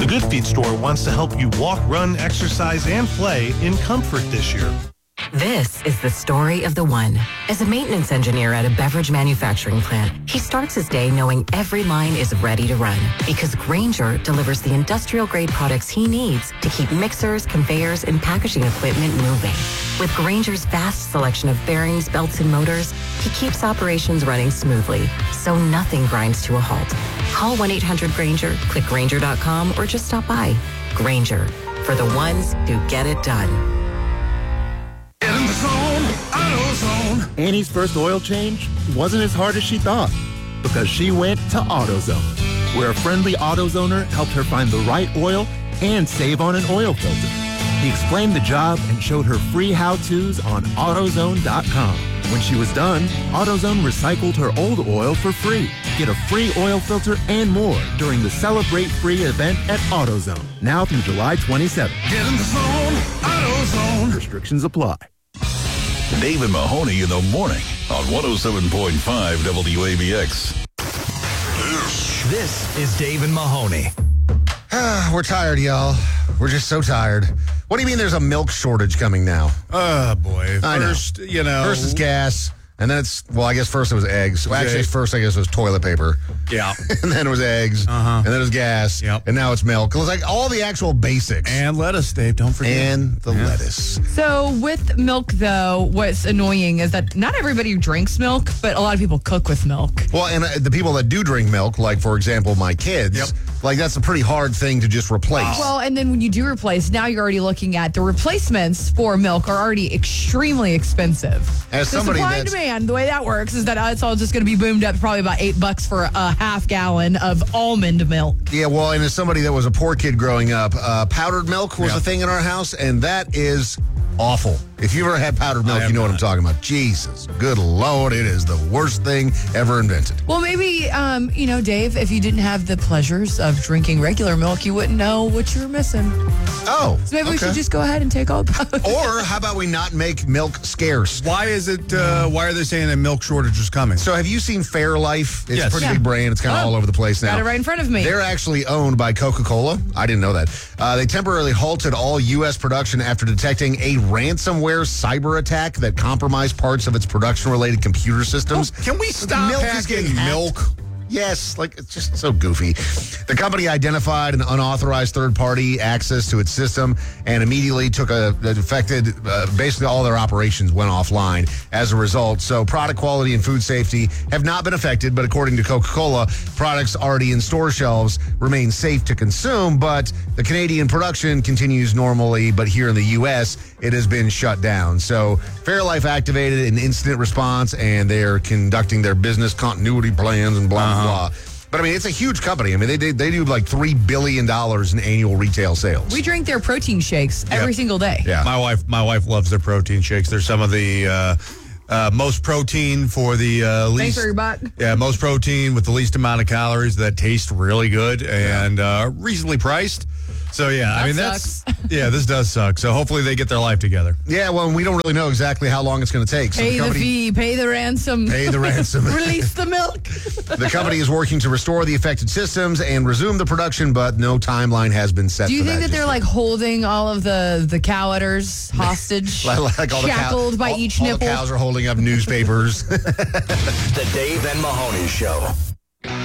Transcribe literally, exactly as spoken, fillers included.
Good Feet store wants to help you walk, run, exercise, and play in comfort this year. This is the story of the one. As a maintenance engineer at a beverage manufacturing plant, he starts his day knowing every line is ready to run because Grainger delivers the industrial-grade products he needs to keep mixers, conveyors, and packaging equipment moving. With Grainger's vast selection of bearings, belts, and motors, he keeps operations running smoothly, so nothing grinds to a halt. Call one eight hundred Grainger, click Grainger dot com, or just stop by. Grainger, for the ones who get it done. Get in the zone, AutoZone. Annie's first oil change wasn't as hard as she thought because she went to AutoZone, where a friendly AutoZoner helped her find the right oil and save on an oil filter. He explained the job and showed her free how-tos on AutoZone dot com. When she was done, AutoZone recycled her old oil for free. Get a free oil filter and more during the Celebrate Free event at AutoZone, now through July twenty-seventh. Get in the zone, AutoZone. Restrictions apply. Dave and Mahoney in the morning on one oh seven point five W A B X. This is Dave and Mahoney. We're tired, y'all. We're just so tired. What do you mean there's a milk shortage coming now? Oh, boy. I know. First, you know. First is gas, and then it's, well, I guess first it was eggs. Well, actually, Okay. first I guess it was toilet paper. Yeah. And then it was eggs. Uh-huh. And then it was gas. Yep. And now it's milk. It was like all the actual basics. And lettuce, Dave. Don't forget. And the Yeah. lettuce. So with milk, though, what's annoying is that not everybody drinks milk, but a lot of people cook with milk. Well, and uh, the people that do drink milk, like, for example, my kids, Yep. like, that's a pretty hard thing to just replace. Well, and then when you do replace, now you're already looking at the replacements for milk are already extremely expensive. As the somebody supply and that's- demand, the way that works is that uh, it's all just going to be boomed up to probably about eight bucks for a half gallon of almond milk. Yeah, well, and as somebody that was a poor kid growing up, uh, powdered milk was Yeah. a thing in our house, and that is awful. If you've ever had powdered milk, have you know what I'm not. talking about. Jesus, good Lord, it is the worst thing ever invented. Well, maybe, um, you know, Dave, if you didn't have the pleasures of drinking regular milk, you wouldn't know what you were missing. Oh, So maybe we okay. should just go ahead and take all the Or how about we not make milk scarce? Why is it, uh, why are they saying that milk shortage is coming? So have you seen Fairlife? It's Yes. a pretty Yeah. big brand. It's kind of Oh, all over the place now. got it right in front of me. They're actually owned by Coca-Cola. I didn't know that. Uh, they temporarily halted all U S production after detecting a ransomware cyber attack that compromised parts of its production-related computer systems. Can we stop milk is hacking getting hacked. milk? Yes, like it's just so goofy. The company identified an unauthorized third-party access to its system and immediately took a that affected uh, basically all their operations went offline as a result. So product quality and food safety have not been affected, but according to Coca-Cola, products already in store shelves remain safe to consume, but the Canadian production continues normally, but here in the U S, it has been shut down. So Fairlife activated an incident response and they're conducting their business continuity plans and blah, blah, blah. But I mean, it's a huge company. I mean, they, they, they do like three billion dollars in annual retail sales. We drink their protein shakes every Yep. single day. Yeah. My wife, my wife loves their protein shakes. They're some of the uh, uh, most protein for the uh, least. Thanks for your buck. Yeah, most protein with the least amount of calories that taste really good and uh, reasonably priced. So yeah, I That mean sucks. that's yeah, this does suck. So hopefully they get their life together. Yeah, well, we don't really know exactly how long it's going to take. So Pay the the company, fee, pay the ransom. Pay the ransom. Release the milk. The company is working to restore the affected systems and resume the production, but no timeline has been set Do you for think that just they're yet. like holding all of the the cow udders hostage, Like, like all the cow- shackled by all- each all nipple? the cows are holding up newspapers. The Dave and Mahoney Show.